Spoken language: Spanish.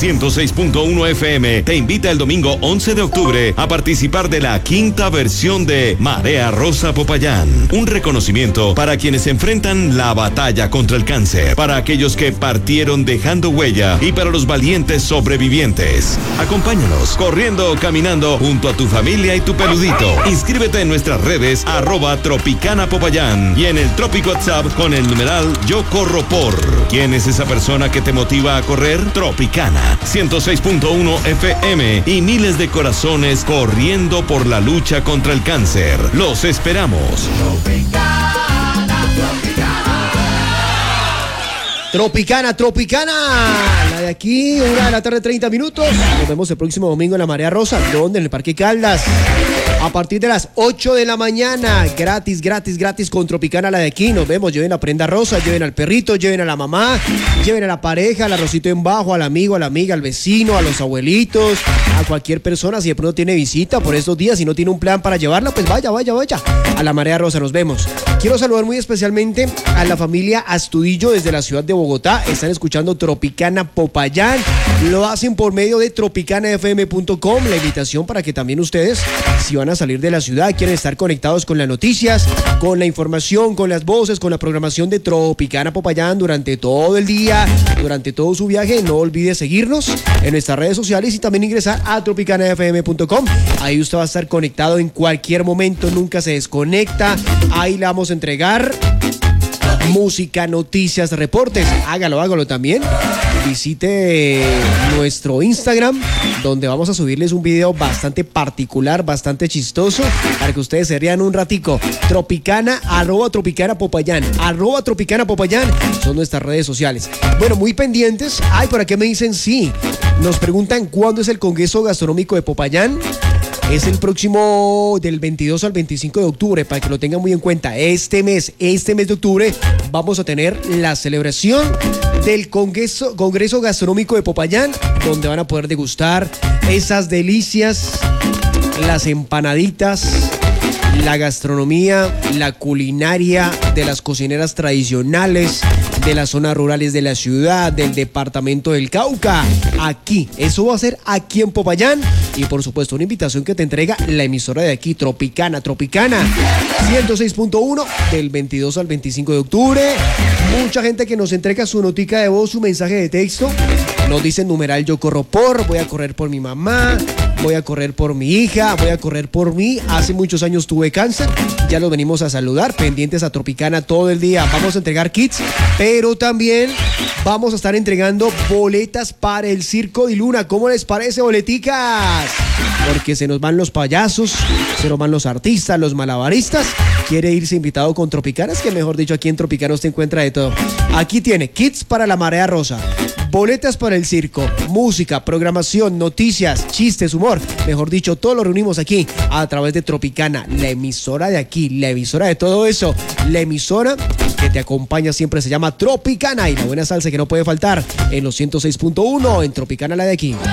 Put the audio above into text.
106.1 FM te invita el domingo 11 de octubre a participar de la quinta versión de Marea Rosa Popayán. Un reconocimiento para quienes enfrentan la batalla contra el cáncer, para aquellos que partieron dejando huella y para los valientes sobrevivientes. Acompáñanos corriendo o caminando junto a tu familia y tu peludito. Inscríbete en nuestras redes @Tropicana Popayán y en el Trópico WhatsApp con el numeral Yo Corro Por. ¿Quién es esa persona que te motiva a correr? Tropicana 106.1 FM y miles de corazones corriendo por la lucha contra el cáncer. Los esperamos. Tropicana, la de aquí, 1:30 p.m. Nos vemos el próximo domingo en la Marea Rosa, donde en el Parque Caldas, a partir de las 8 de la mañana, gratis con Tropicana, la de aquí. Nos vemos, lleven la prenda rosa, lleven al perrito, lleven a la mamá, lleven a la pareja, al arrocito en bajo, al amigo, a la amiga, al vecino, a los abuelitos, a cualquier persona. Si de pronto tiene visita por estos días, si no tiene un plan para llevarla, pues vaya a la Marea Rosa. Nos vemos. Quiero saludar muy especialmente a la familia Astudillo desde la ciudad de Bogotá. Están escuchando Tropicana Popayán. Lo hacen por medio de tropicanafm.com. La invitación para que también ustedes, si van a salir de la ciudad, quieren estar conectados con las noticias, con la información, con las voces, con la programación de Tropicana Popayán durante todo el día, durante todo su viaje, no olvide seguirnos en nuestras redes sociales y también ingresar a tropicanafm.com. Ahí usted va a estar conectado en cualquier momento, nunca se desconecta. Ahí le vamos a entregar música, noticias, reportes. Hágalo también. Visite nuestro Instagram, donde vamos a subirles un video bastante particular, bastante chistoso, para que ustedes se rían un ratico. Tropicana, @Tropicana Popayán, @Tropicana Popayán son nuestras redes sociales. Bueno, muy pendientes. Por aquí me dicen sí. Nos preguntan cuándo es el Congreso Gastronómico de Popayán. Es el próximo del 22 al 25 de octubre, para que lo tengan muy en cuenta. Este mes de octubre vamos a tener la celebración del Congreso Gastronómico de Popayán, donde van a poder degustar esas delicias, las empanaditas, la gastronomía, la culinaria de las cocineras tradicionales de las zonas rurales de la ciudad, del departamento del Cauca. Aquí, eso va a ser aquí en Popayán. Y por supuesto, una invitación que te entrega la emisora de aquí, Tropicana 106.1 del 22 al 25 de octubre. Mucha gente que nos entrega su notica de voz, su mensaje de texto. Nos dicen numeral Yo Corro Por, voy a correr por mi mamá, voy a correr por mi hija, voy a correr por mí. Hace muchos años tuve cáncer, ya los venimos a saludar, pendientes a Tropicana todo el día. Vamos a entregar kits, pero también vamos a estar entregando boletas para el Circo de Luna. ¿Cómo les parece, boleticas? Porque se nos van los payasos, se nos van los artistas, los malabaristas. ¿Quiere irse invitado con Tropicana? Es que mejor dicho, aquí en Tropicana usted encuentra de todo. Aquí tiene kits para la Marea Rosa, boletas para el circo, música, programación, noticias, chistes, humor. Mejor dicho, todo lo reunimos aquí a través de Tropicana, la emisora de aquí, la emisora de todo eso. La emisora que te acompaña siempre se llama Tropicana, y la buena salsa que no puede faltar en los 106.1 en Tropicana, la de aquí.